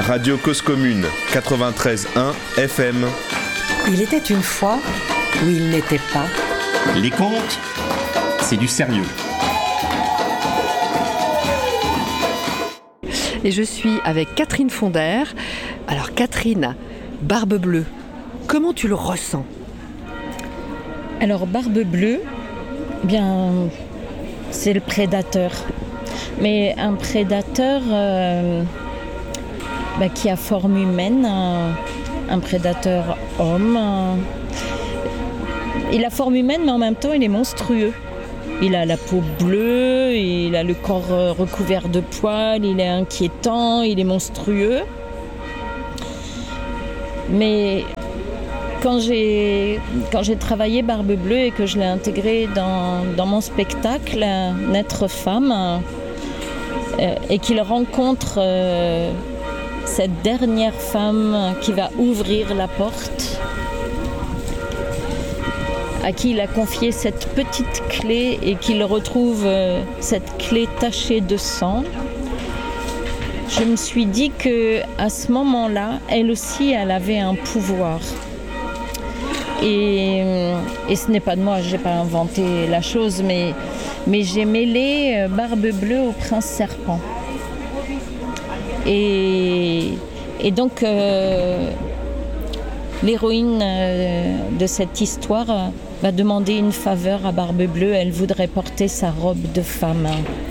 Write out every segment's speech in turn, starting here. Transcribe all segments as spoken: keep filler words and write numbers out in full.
Radio Cause Commune, quatre-vingt-treize virgule un F M. Il était une fois où il n'était pas. Les contes, c'est du sérieux. Et je suis avec Catherine Fonder. Alors Catherine, Barbe Bleue, comment tu le ressens ? Alors Barbe Bleue, bien, c'est le prédateur. Mais un prédateur euh, bah, qui a forme humaine, un, un prédateur homme. Un... Il a forme humaine, mais en même temps, il est monstrueux. Il a la peau bleue, il a le corps recouvert de poils, il est inquiétant, il est monstrueux. Mais quand j'ai, quand j'ai travaillé Barbe Bleue et que je l'ai intégré dans, dans mon spectacle, Naître femme, euh, et qu'il rencontre euh, cette dernière femme qui va ouvrir la porte, à qui il a confié cette petite clé et qu'il retrouve euh, cette clé tachée de sang, je me suis dit qu'à ce moment-là, elle aussi, elle avait un pouvoir. Et, et ce n'est pas de moi, je n'ai pas inventé la chose, mais, mais j'ai mêlé Barbe Bleue au prince serpent. Et, et donc, euh, l'héroïne euh, de cette histoire euh, va demander une faveur à Barbe Bleue. Elle voudrait porter sa robe de femme.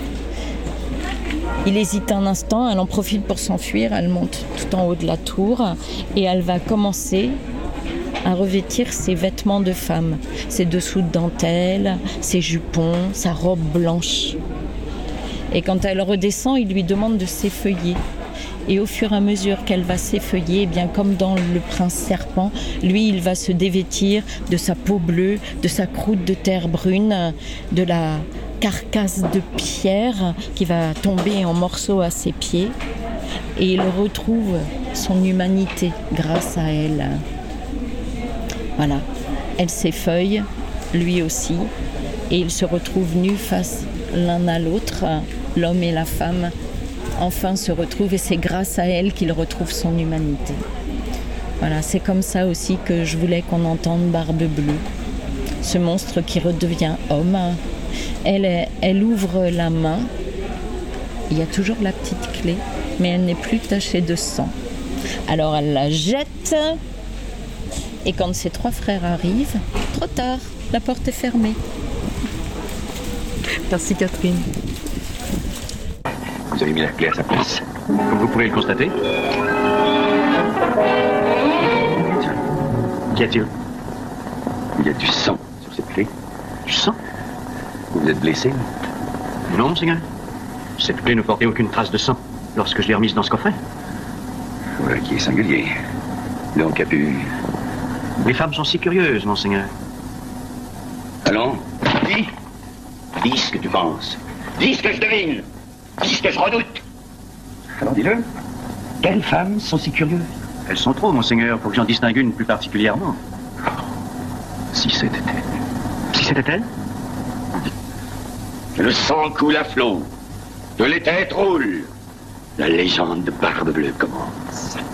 Il hésite un instant, elle en profite pour s'enfuir, elle monte tout en haut de la tour et elle va commencer à revêtir ses vêtements de femme, ses dessous de dentelle, ses jupons, sa robe blanche. Et quand elle redescend, il lui demande de s'effeuiller. Et au fur et à mesure qu'elle va s'effeuiller, eh bien comme dans Le Prince Serpent, lui, il va se dévêtir de sa peau bleue, de sa croûte de terre brune, de la carcasse de pierre qui va tomber en morceaux à ses pieds. Et il retrouve son humanité grâce à elle. Voilà, elle s'effeuille, lui aussi, et ils se retrouvent nus face l'un à l'autre, l'homme et la femme. Enfin se retrouve et c'est grâce à elle qu'il retrouve son humanité. Voilà, c'est comme ça aussi que je voulais qu'on entende Barbe Bleue, ce monstre qui redevient homme. Elle, elle ouvre la main, il y a toujours la petite clé, mais elle n'est plus tachée de sang. Alors elle la jette, et quand ses trois frères arrivent, trop tard, la porte est fermée. Merci Catherine. Vous avez mis la clé à sa place. Comme vous pouvez le constater. Qu'y a-t-il ? Il y a du sang sur cette clé. Du sang ? Vous êtes blessé ? Non, monseigneur. Cette clé ne portait aucune trace de sang lorsque je l'ai remise dans ce coffret. Voilà qui est singulier. Donc a pu... Les femmes sont si curieuses, monseigneur. Allons, dis. Dis ce que tu penses. Dis ce que je devine. Dis ce que je redoute. Alors dis-le. Quelles femmes sont si curieuses ? Elles sont trop, monseigneur, pour que j'en distingue une plus particulièrement. Si c'était elle. Si c'était elle ? Le sang coule à flot. Que les têtes roulent. La légende de Barbe Bleue commence.